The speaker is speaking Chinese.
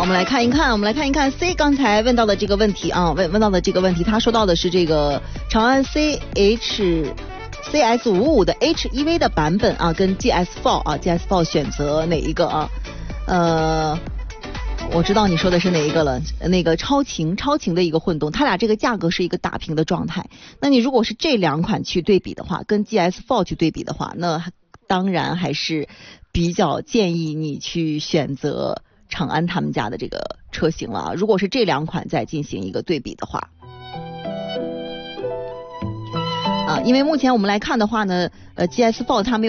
们来看一看 C 刚才问到的这个问题啊，问到的这个问题，他说到的是这个长安 CS55的 HEV 的版本啊，跟 GS4 啊 GS4 选择哪一个啊？我知道你说的是哪一个了，那个超情的一个混动，它俩这个价格是一个打平的状态。那你如果是这两款去对比的话，跟 GS4 去对比的话，那当然还是比较建议你去选择长安他们家的这个车型了。如果是这两款再进行一个对比的话，因为目前我们来看的话呢，GS4 它没有